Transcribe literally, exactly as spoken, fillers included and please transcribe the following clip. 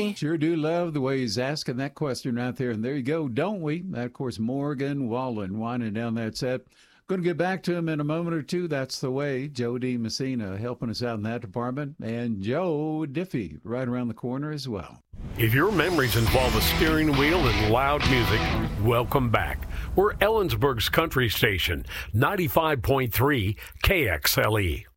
me. Sure do love the way he's asking that question right there. And there you go, don't we? That, of course, Morgan Wallen winding down that set. Going to get back to him in a moment or two. That's the way. Joe D. Messina helping us out in that department. And Joe Diffie right around the corner as well. If your memories involve a steering wheel and loud music, welcome back. We're Ellensburg's country station, ninety-five point three K X L E.